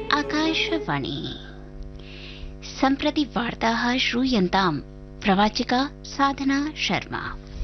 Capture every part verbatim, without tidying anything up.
आकाशवाणी सम्प्रति वार्ताः श्रूयन्ताम् प्रवाचिका साधना शर्मा।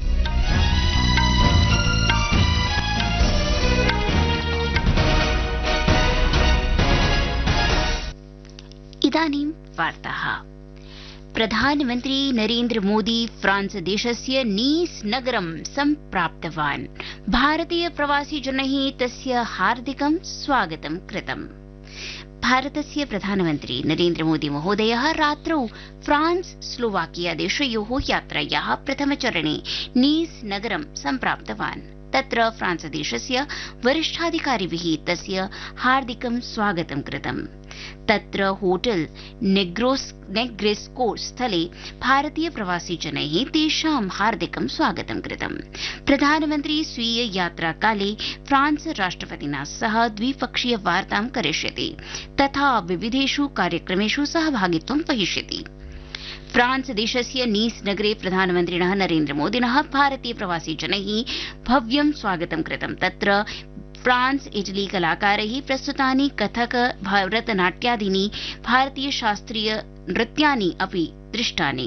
इदानीं वार्ताः। प्रधानमन्त्री नरेन्द्र मोदी फ्रांस देशस्य नीस नगरं सम्प्राप्तवान्। भारतीय प्रवासिजनैः तस्य हार्दिकं स्वागतं कृतम्। भारतस्य प्रधानमन्त्री नरेन्द्र मोदी महोदयः रात्रौ फ्रांस स्लोवाकिया देशयोः यात्रायाः प्रथमचरणे नीस नगरं सम्प्राप्तवान्। तत्र फ्रांस देशस्य वरिष्ठाधिकारिभिः तस्य हार्दिकं स्वागतं कृतम्। तत्र होटेल नेग्रेस्को स्थले भारतीय प्रवासिजनैः तेषां हार्दिकं स्वागतं कृतम्। प्रधानमन्त्री स्वीय यात्राकाले फ्रांस राष्ट्रपतिना सह द्विपक्षीय वार्तां करिष्यति तथा विविधेषु कार्यक्रमेषु सहभागित्वं वहिष्यति। फ्रांस देशस्य नीस नगरे प्रधानमन्त्रिणः नरेन्द्र मोदिनः भारतीय प्रवासिजनैः भव्यं स्वागतं कृतम्। तत्र फ्रांस इटली कलाकारैः प्रस्तुतानि कथक भरतनाट्यादीनि भारतीय शास्त्रीय नृत्यानि अपि दृष्टानि।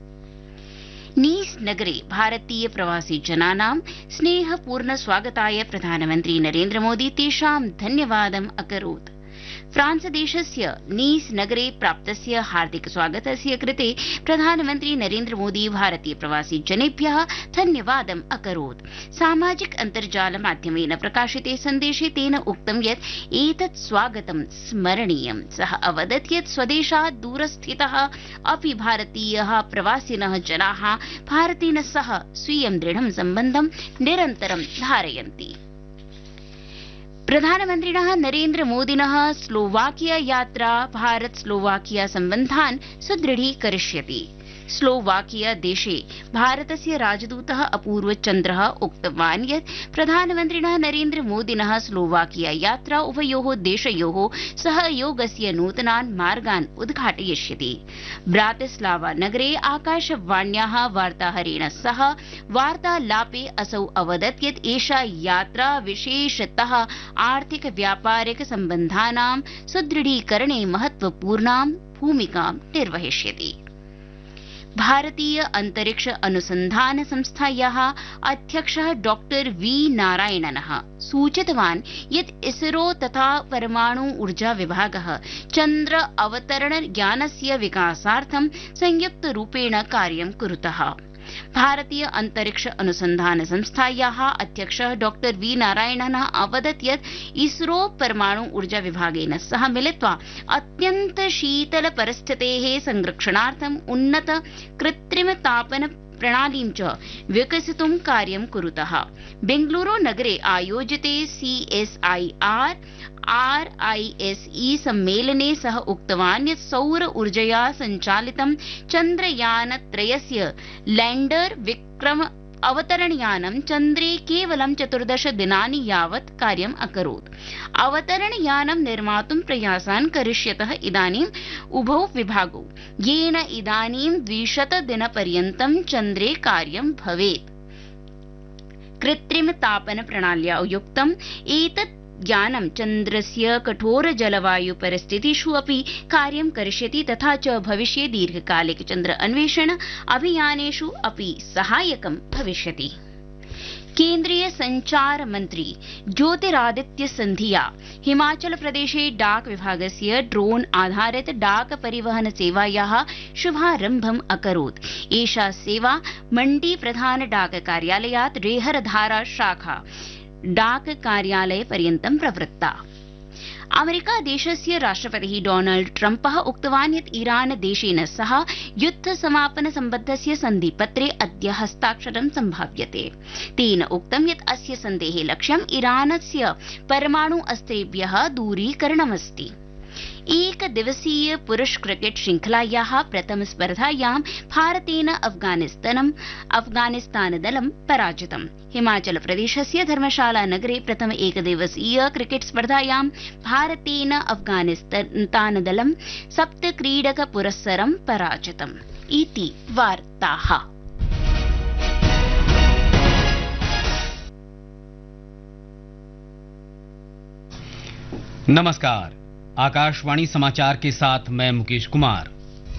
नीस नगरे भारतीय प्रवासिजनानां स्नेहपूर्ण स्वागताय प्रधानमन्त्री नरेन्द्र मोदी तेषां धन्यवादम् अकरोत्। फ्रांस देशस्य नीस नगरे प्राप्तस्य हार्दिक स्वागतस्य कृते प्रधानमन्त्री नरेन्द्र मोदी भारतीय प्रवासिजनेभ्यः धन्यवादम् अकरोत्। सामाजिक अन्तर्जाल माध्यमेन प्रकाशिते सन्देशे तेन उक्तं यत् एतत् स्वागतं स्मरणीयम्। सः अवदत् यत् स्वदेशात् दूरस्थितः अपि भारतीयः प्रवासिनः जनाः भारतेन सह स्वीयं दृढं सम्बन्धं निरन्तरं धारयन्ति। प्रधानमन्त्रिणः नरेन्द्र मोदिनः स्लोवाकिया यात्रा भारत स्लोवाकिया सम्बन्धान् सुदृढीकरिष्यति। स्लोवाकिया देशे भारतस्य राजदूतः अपूर्व चन्द्रः उक्तवान् यत् प्रधानमन्त्रिणः नरेन्द्र मोदिनः स्लोवाकिया यात्रा उभयोः देशयोः सहयोगस्य नूतनान् मार्गान् उद्घाटयिष्यति। ब्रातिस्लावा नगरे आकाशवाण्याः वार्ताहरेण सह वार्तालापे असौ अवदत् यत् एषा यात्रा विशेषतः आर्थिक व्यापारिक सम्बन्धानां सुदृढीकरणे महत्वपूर्णां भूमिकां निर्वहिष्यति। भारतीय अंतरिक्ष अनुसंधान संस्थायाः अध्यक्षः डॉक्टर वी नारायणनः सूचितवान् यत् इसरो तथा परमाणु ऊर्जा विभागः चन्द्र अवतरण यानस्य विकासार्थं संयुक्तरूपेण कार्यं कुरुतः। भारतीय अंतरिक्ष अनुसंधान संस्थायाः अध्यक्षः डॉक्टर वी नारायणनः अवदत् यत् इसरो परमाणु ऊर्जा विभागेन सह मिलित्वा अत्यन्त शीतल परिस्थितेः संरक्षणार्थम् उन्नत कृत्रिम तापन प्रणालीं च विकसितुं कार्यं कुरुतः। बेंगलुरु नगरे आयोजिते सीएसआईआर आरआईएसई सम्मेलने सः उक्तवान् यत् सौर ऊर्जया सञ्चालितं चन्द्रयानत्रयस्य लैण्डर विक्रम अवतरणयानं चन्द्रे केवलं चतुर्दश दिनानि यावत् कार्यम् अकरोत्। अवतरणयानं निर्मातुं प्रयासान् करिष्यतः इदानीम् उभौ विभागौ, येन इदानीं द्विशत दिनपर्यन्तं चन्द्रे कार्यं भवेत्। कृत्रिम तापन प्रणाल्या युक्तम् एतत् यानं चन्द्रस्य कठोर जलवायु परिस्थितिषु अपि कार्यं करिष्यति तथा च भविष्ये दीर्घकालिक चन्द्र अन्वेषण अभियानेषु अपि सहायकं भविष्यति। केन्द्रीय संचार मन्त्री ज्योतिरादित्य सिन्धिया हिमाचल प्रदेशे डाक विभागस्य ड्रोन आधारित डाक परिवहन सेवायाः शुभारम्भम् अकरोत्। एषा सेवा मण्डी प्रधान डाक कार्यालयात् रेहरधारा शाखा डाक कार्यालय पर्यन्तं प्रवृत्ता। अमेरिका देशस्य राष्ट्रपतिः डोनाल्ड ट्रम्पः उक्तवान् यत् ईरान देशेन सह युद्ध समापन सम्बद्धस्य सन्धिपत्रे अद्य हस्ताक्षरं सम्भाव्यते। तेन उक्तं यत् अस्य सन्धेः लक्ष्यम् ईरानस्य परमाणु अस्त्रेभ्यः दूरीकरणमस्ति। एक दिवसीय पुरुष क्रिकेट श्रृंखलायाः प्रथम स्पर्धायां भारतेन अफगानिस्तानम् अफगानिस्तानदलं पराजितम्। हिमाचल प्रदेशस्य धर्मशाला नगरे प्रथम एकदिवसीय क्रिकेट स्पर्धायां भारतेन अफगानिस्तानदलं सप्त क्रीडक पुरस्सरं पराजितम्। इति वार्ताः। नमस्कार, आकाशवाणी समाचार के साथ मैं मुकेश कुमार।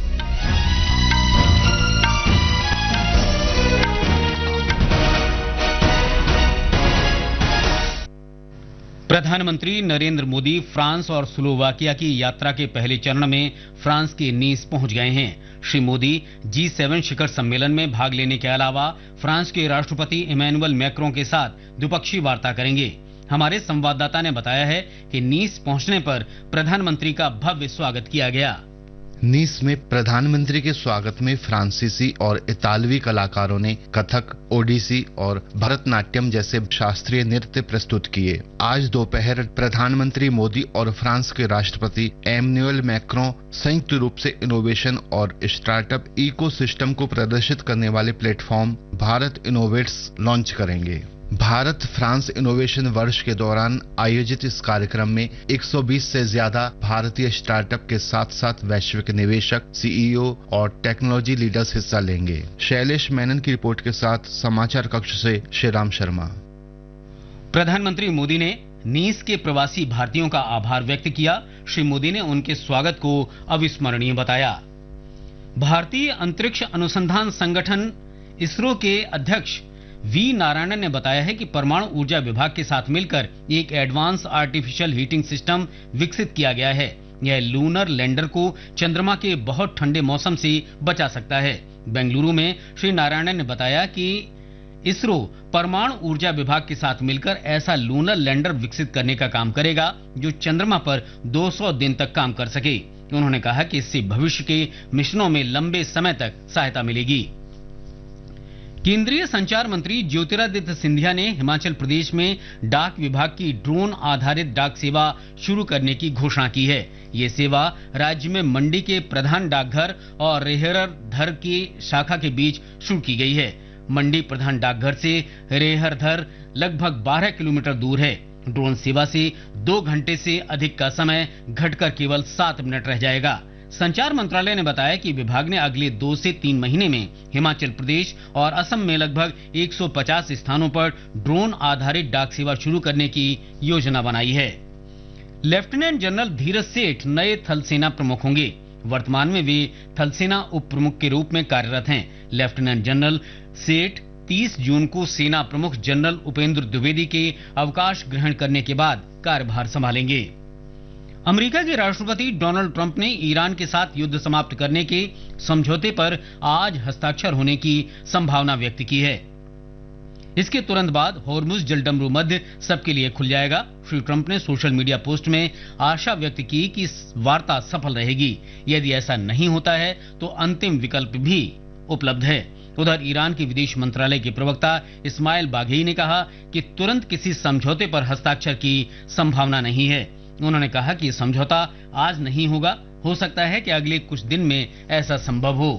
प्रधानमंत्री नरेंद्र मोदी फ्रांस और स्लोवाकिया की यात्रा के पहले चरण में फ्रांस के नीस पहुंच गए हैं। श्री मोदी जी सेवन शिखर सम्मेलन में भाग लेने के अलावा फ्रांस के राष्ट्रपति इमैनुअल मैक्रों के साथ द्विपक्षीय वार्ता करेंगे। हमारे संवाददाता ने बताया है कि नीस पहुंचने पर प्रधानमंत्री का भव्य स्वागत किया गया। नीस में प्रधानमंत्री के स्वागत में फ्रांसीसी और इतालवी कलाकारों ने कथक, ओडिसी और भरतनाट्यम जैसे शास्त्रीय नृत्य प्रस्तुत किए। आज दोपहर प्रधानमंत्री मोदी और फ्रांस के राष्ट्रपति एमैनुअल मैक्रों संयुक्त रूप से इनोवेशन और स्टार्टअप इकोसिस्टम को प्रदर्शित करने वाले प्लेटफॉर्म भारत इनोवेट्स लॉन्च करेंगे। भारत फ्रांस इनोवेशन वर्ष के दौरान आयोजित इस कार्यक्रम में एक सौ बीस से ज्यादा भारतीय स्टार्टअप के साथ साथ वैश्विक निवेशक, सीईओ और टेक्नोलॉजी लीडर्स हिस्सा लेंगे। शैलेश मेनन की रिपोर्ट के साथ समाचार कक्ष से श्रीराम शर्मा। प्रधानमंत्री मोदी ने नीस के प्रवासी भारतीयों का आभार व्यक्त किया। श्री मोदी ने उनके स्वागत को अविस्मरणीय बताया। भारतीय अंतरिक्ष अनुसंधान संगठन इसरो के अध्यक्ष वी नारायणन ने बताया है कि परमाणु ऊर्जा विभाग के साथ मिलकर एक एडवांस आर्टिफिशियल हीटिंग सिस्टम विकसित किया गया है। यह लूनर लैंडर को चंद्रमा के बहुत ठंडे मौसम से बचा सकता है। बेंगलुरु में श्री नारायणन ने बताया कि इसरो परमाणु ऊर्जा विभाग के साथ मिलकर ऐसा लूनर लैंडर विकसित करने का काम करेगा जो चंद्रमा पर दो सौ दिन तक काम कर सके। उन्होंने कहा कि इससे भविष्य के मिशनों में लंबे समय तक सहायता मिलेगी। केंद्रीय संचार मंत्री ज्योतिरादित्य सिंधिया ने हिमाचल प्रदेश में डाक विभाग की ड्रोन आधारित डाक सेवा शुरू करने की घोषणा की है। ये सेवा राज्य में मंडी के प्रधान डाकघर और रेहरधर की शाखा के बीच शुरू की गई है। मंडी प्रधान डाकघर से रेहरधर लगभग बारह किलोमीटर दूर है। ड्रोन सेवा से दो घंटे से अधिक का समय घटकर केवल सात मिनट रह जाएगा। संचार मंत्रालय ने बताया कि विभाग ने अगले दो से तीन महीने में हिमाचल प्रदेश और असम में लगभग एक सौ पचास स्थानों पर ड्रोन आधारित डाक सेवा शुरू करने की योजना बनाई है। लेफ्टिनेंट जनरल धीरज सेठ नए थल सेना प्रमुख होंगे। वर्तमान में वे थल सेना उप प्रमुख के रूप में कार्यरत हैं। लेफ्टिनेंट जनरल सेठ तीस जून को सेना प्रमुख जनरल उपेंद्र द्विवेदी के अवकाश ग्रहण करने के बाद कार्यभार संभालेंगे। अमेरिका के राष्ट्रपति डोनाल्ड ट्रंप ने ईरान के साथ युद्ध समाप्त करने के समझौते पर आज हस्ताक्षर होने की संभावना व्यक्त की है। इसके तुरंत बाद होर्मुज जलडमरू मध्य सबके लिए खुल जाएगा। श्री ट्रंप ने सोशल मीडिया पोस्ट में आशा व्यक्त की कि वार्ता सफल रहेगी। यदि ऐसा नहीं होता है तो अंतिम विकल्प भी उपलब्ध है। उधर ईरान के विदेश मंत्रालय के प्रवक्ता इस्माइल बाघेई ने कहा कि तुरंत किसी समझौते पर हस्ताक्षर की संभावना नहीं है। उन्होंने कहा कि समझौता आज नहीं होगा, हो सकता है कि अगले कुछ दिन में ऐसा संभव हो।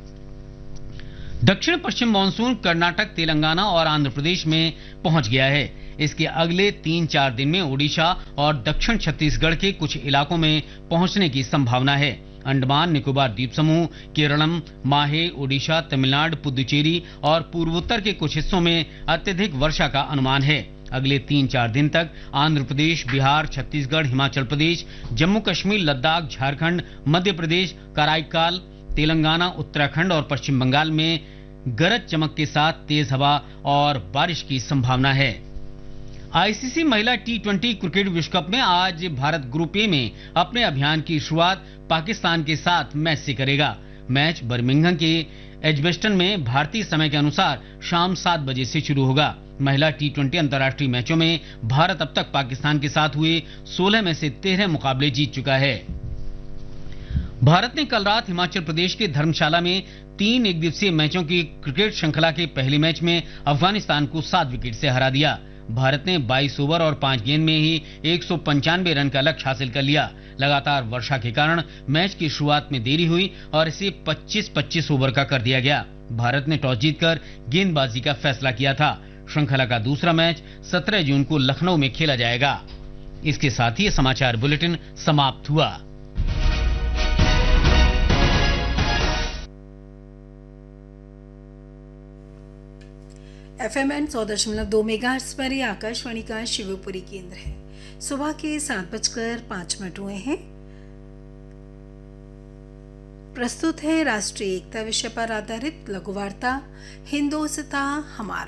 दक्षिण पश्चिम मानसून कर्नाटक, तेलंगाना और आंध्र प्रदेश में पहुंच गया है। इसके अगले तीन चार दिन में ओडिशा और दक्षिण छत्तीसगढ़ के कुछ इलाकों में पहुंचने की संभावना है। अंडमान निकोबार द्वीप समूह, केरलम, माहे, ओडिशा, तमिलनाडु, पुदुचेरी और पूर्वोत्तर के कुछ हिस्सों में अत्यधिक वर्षा का अनुमान है। अगले तीन चार दिन तक आंध्र प्रदेश, बिहार, छत्तीसगढ़, हिमाचल प्रदेश, जम्मू कश्मीर, लद्दाख, झारखंड, मध्य प्रदेश, कराईकाल, तेलंगाना, उत्तराखंड और पश्चिम बंगाल में गरज चमक के साथ तेज हवा और बारिश की संभावना है। आईसीसी महिला टी ट्वेंटी क्रिकेट विश्व कप में आज भारत ग्रुप ए में अपने अभियान की शुरुआत पाकिस्तान के साथ मैच से करेगा। मैच बर्मिंघम के एजबेस्टन में भारतीय समय के अनुसार शाम सात बजे से शुरू होगा। महिला टी ट्वेंटी अंतर्राष्ट्रीय मैचों में भारत अब तक पाकिस्तान के साथ हुए सोलह में से तेरह मुकाबले जीत चुका है। भारत ने कल रात हिमाचल प्रदेश के धर्मशाला में तीन एक दिवसीय मैचों की क्रिकेट श्रृंखला के पहले मैच में अफगानिस्तान को सात विकेट से हरा दिया। भारत ने बाईस ओवर और पांच गेंद में ही एक सौ पंचानवे रन का लक्ष्य हासिल कर लिया। लगातार वर्षा के कारण मैच की शुरुआत में देरी हुई और इसे पच्चीस पच्चीस ओवर का कर दिया गया। भारत ने टॉस जीतकर गेंदबाजी का फैसला किया था। श्रृंखला का दूसरा मैच सत्रह जून को लखनऊ में खेला जाएगा। इसके साथ ही समाचार बुलेटिन समाप्त हुआ। एफ एम एन सौ दशमलव दो मेगाहर्ट्ज पर आकाशवाणी का शिवपुरी केंद्र है। सुबह के सात बजकर पांच मिनट हुए हैं। प्रस्तुत है राष्ट्रीय एकता विषय पर आधारित लघु वार्ता हिंदोस्तां हमारा।